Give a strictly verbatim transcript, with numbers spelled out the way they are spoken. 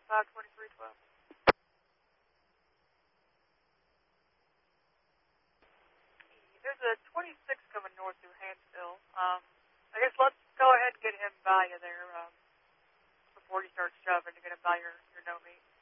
five twenty-three twelve. There's a twenty-six coming north through Hansville. Um, I guess let's go ahead and get him by you there um, before you start shoving to get him by your, your no meat.